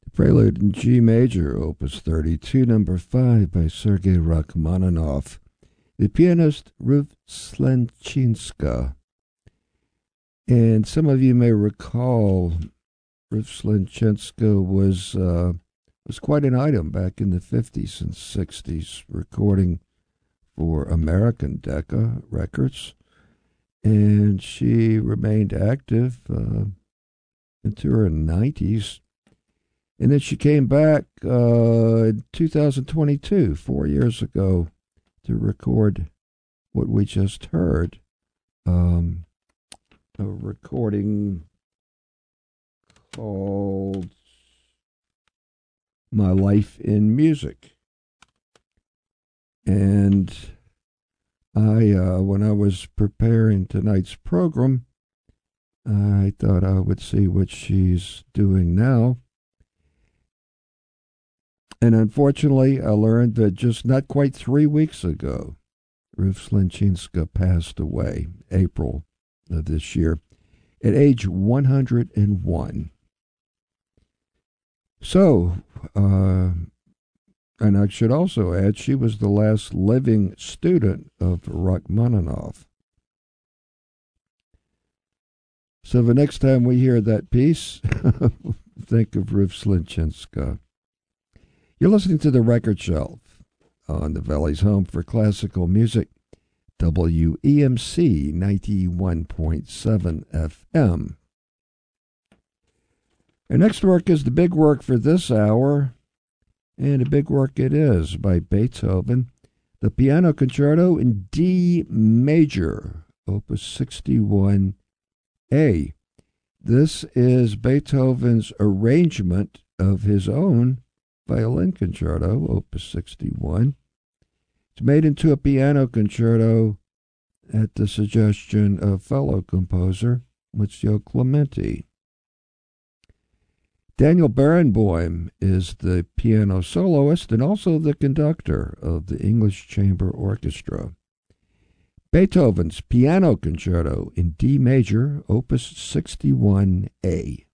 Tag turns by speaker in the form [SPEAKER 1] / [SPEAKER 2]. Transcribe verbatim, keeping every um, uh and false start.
[SPEAKER 1] Prelude in G major, opus thirty-two, number five by Sergei Rachmaninoff. The pianist Ruth Slenchinska. And some of you may recall Ruth Slenchinska was uh, was quite an item back in the fifties and sixties, recording for American Decca Records. And she remained active uh, into her nineties. And then she came back uh, in two thousand twenty-two, four years ago, to record what we just heard. Um, a recording called My Life in Music. And I, uh, when I was preparing tonight's program, I thought I would see what she's doing now. And unfortunately, I learned that just not quite three weeks ago, Ruth Slenchinska passed away, April of this year, at age one hundred one. So, uh, and I should also add, she was the last living student of Rachmaninoff. So the next time we hear that piece, think of Ruth Slenchinska. You're listening to The Record Shelf on the Valley's home for classical music, W E M C ninety-one point seven F M. Our next work is the big work for this hour, and a big work it is, by Beethoven, the Piano Concerto in D major, opus sixty-one A. This is Beethoven's arrangement of his own Violin Concerto, opus sixty-one. It's made into a piano concerto at the suggestion of fellow composer Muzio Clementi. Daniel Barenboim is the piano soloist and also the conductor of the English Chamber Orchestra. Beethoven's Piano Concerto in D major, opus sixty-one A.